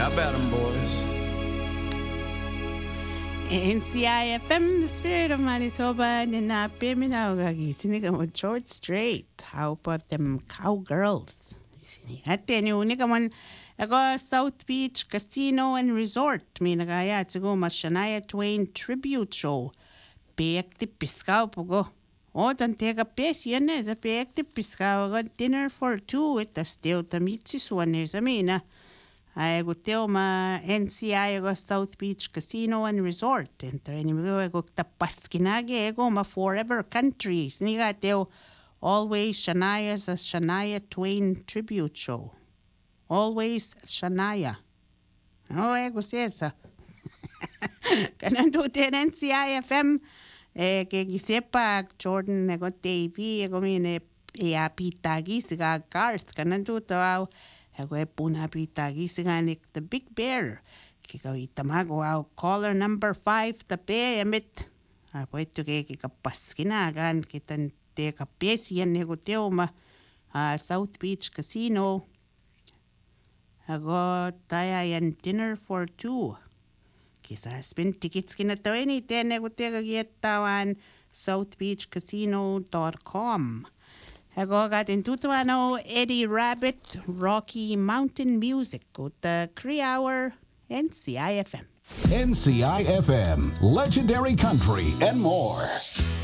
How about 'em, boys? NCIFM, the spirit of Manitoba, Ninape, Minawagagi, Siniga with George Strait. How about them cowgirls? Sinigate, Unica one, Ago South Beach Casino and Resort, Minagaya, to go, Shania Twain tribute show. Beek the Piscao Pogo. Oh, don't take a piece, Yene, the Beek the Piscao, got dinner for two with the still the meats one is, I go tell my NCI go South Beach Casino and Resort. And I go ta Paskinage go my forever country. Sniga tell always Shania's a Shania Twain tribute show. Always Shania. Oh, I go say sa. Kanando ten NCI FM. Que gisepa Jordan ego Davey ego mine pitagi siga Garth kanando tao. Ego e puna pitagi siganik the Big Bear. Kiko itamago au caller number 5 the bear emit. Apuesto que kapaskina gan kitan te kapesi en ego teoma South Beach Casino. Ego taya and dinner for two. Kisa spin tickets kinatawini ten ego tega gietawan southbeachcasino.com. Ego got in Tutuano Eddie Rabbit Rocky Mountain Music with the 3-hour NCIFM. NCIFM, Legendary Country and more.